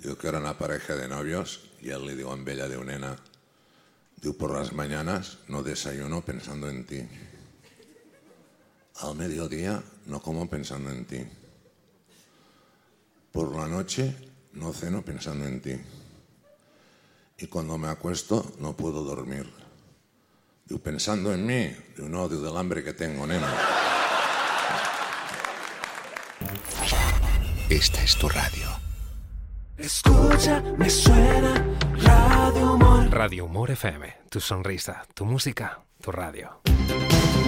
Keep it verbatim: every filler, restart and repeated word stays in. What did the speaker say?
Diu que era una pareja de novios y él le dijo a ella, diu, nena, diu, por las mañanas no desayuno pensando en ti. Al mediodía no como pensando en ti. Por la noche no ceno pensando en ti. Y cuando me acuesto no puedo dormir. Digo, pensando en mí. Digo, no, digo, del hambre que tengo, nena. Esta es tu radio. Escucha, me suena Radio Humor. Radio Humor F M. Tu sonrisa, tu música, tu radio.